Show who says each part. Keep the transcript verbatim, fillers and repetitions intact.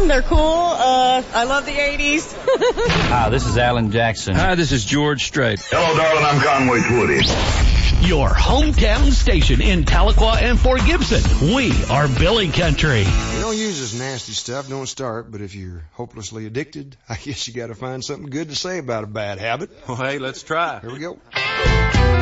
Speaker 1: them. They're cool. Uh, I love the eighties.
Speaker 2: Hi, this is Alan Jackson.
Speaker 3: Hi, this is George Strait.
Speaker 4: Hello, darling. I'm Conway Twitty.
Speaker 5: Your hometown station in Tahlequah and Fort Gibson. We are Billy Country.
Speaker 6: You don't use this nasty stuff, don't start, but if you're hopelessly addicted, I guess you got to find something good to say about a bad habit.
Speaker 3: Well, hey, let's try.
Speaker 6: Here we go.